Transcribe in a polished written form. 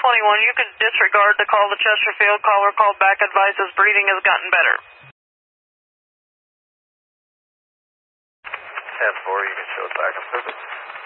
you could disregard the call to Chesterfield. Caller called back, advises breathing has gotten better. 10-4, you can show it back in service.